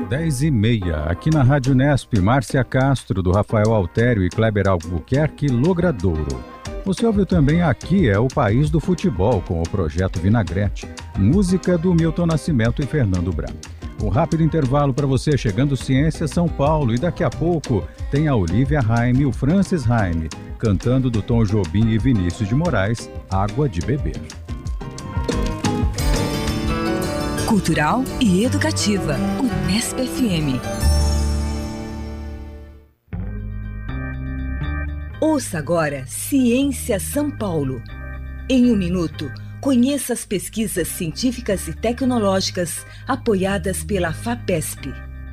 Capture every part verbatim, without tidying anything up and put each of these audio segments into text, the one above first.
dez e meia, aqui na Rádio Nesp, Márcia Castro, do Rafael Altério e Kleber Albuquerque, Logradouro. Você ouviu também Aqui é o País do Futebol, com o projeto Vinagrete, música do Milton Nascimento e Fernando Bram. Um rápido intervalo para você, chegando Ciência São Paulo, e daqui a pouco tem a Olivia Raime e o Francis Raime, cantando do Tom Jobim e Vinícius de Moraes, Água de Beber. Cultural e educativa, Unesp F M. Ouça agora Ciência São Paulo. Em um minuto, conheça as pesquisas científicas e tecnológicas apoiadas pela FAPESP.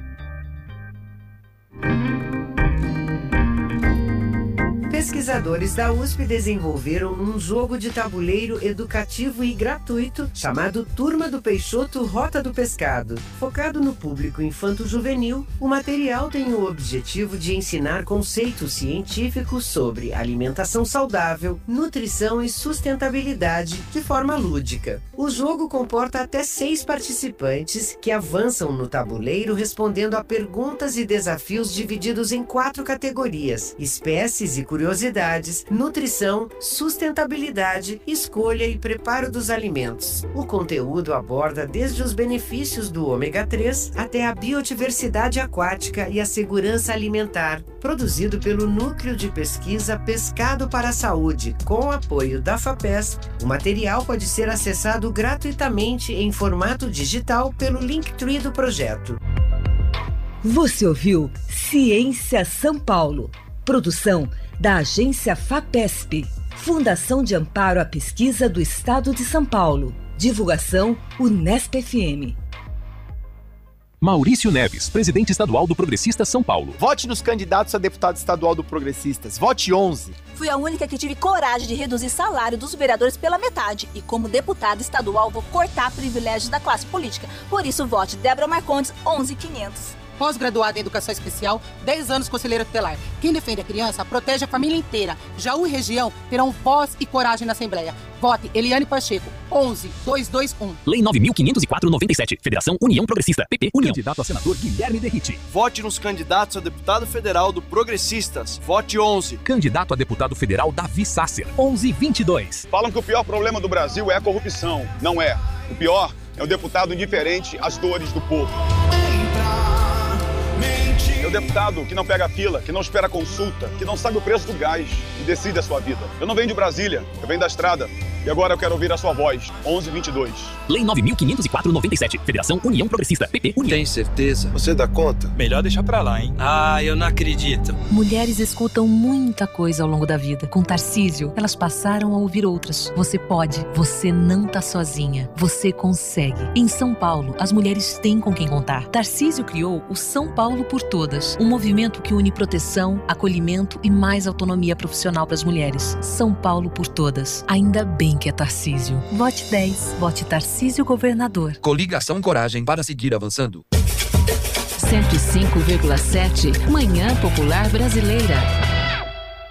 Pesquisadores da U S P desenvolveram um jogo de tabuleiro educativo e gratuito chamado Turma do Peixoto Rota do Pescado. Focado no público infanto-juvenil, o material tem o objetivo de ensinar conceitos científicos sobre alimentação saudável, nutrição e sustentabilidade de forma lúdica. O jogo comporta até seis participantes que avançam no tabuleiro respondendo a perguntas e desafios divididos em quatro categorias: espécies e curiosidades, nutrição, sustentabilidade, escolha e preparo dos alimentos. O conteúdo aborda desde os benefícios do ômega três até a biodiversidade aquática e a segurança alimentar. Produzido pelo Núcleo de Pesquisa Pescado para a Saúde, com apoio da FAPESP, o material pode ser acessado gratuitamente em formato digital pelo Linktree do projeto. Você ouviu Ciência São Paulo. Produção da Agência FAPESP, Fundação de Amparo à Pesquisa do Estado de São Paulo. Divulgação Unesp F M. Maurício Neves, presidente estadual do Progressistas São Paulo. Vote nos candidatos a deputado estadual do Progressistas. Vote onze. Fui a única que tive coragem de reduzir salário dos vereadores pela metade. E como deputada estadual, vou cortar privilégios da classe política. Por isso, vote Débora Marcondes, onze mil e quinhentos. Pós-graduada em Educação Especial, dez anos conselheira tutelar. Quem defende a criança, protege a família inteira. Jaú e região terão voz e coragem na Assembleia. Vote Eliane Pacheco, onze mil duzentos e vinte e um. Lei nove mil quinhentos e quatro noventa e sete. Federação União Progressista. P P União. Candidato a senador Guilherme Derrite. Vote nos candidatos a deputado federal do Progressistas. Vote onze. Candidato a deputado federal Davi Sasser. onze mil e vinte e dois. Falam que o pior problema do Brasil é a corrupção. Não é. O pior é o deputado indiferente às dores do povo. É o deputado que não pega fila, que não espera consulta, que não sabe o preço do gás e decide a sua vida. Eu não venho de Brasília, eu venho da estrada. E agora eu quero ouvir a sua voz. onze mil e vinte e dois. Lei nove mil quinhentos e quatro noventa e sete. Federação União Progressista. P P União. Tem certeza? Você dá conta? Melhor deixar pra lá, hein? Ah, eu não acredito. Mulheres escutam muita coisa ao longo da vida. Com Tarcísio, elas passaram a ouvir outras. Você pode. Você não tá sozinha. Você consegue. Em São Paulo, as mulheres têm com quem contar. Tarcísio criou o São Paulo por Todas. Um movimento que une proteção, acolhimento e mais autonomia profissional para as mulheres. São Paulo por Todas. Ainda bem que é Tarcísio. Vote dez. Vote Tarcísio Governador. Coligação Coragem para seguir avançando. cento e cinco vírgula sete Manhã Popular Brasileira.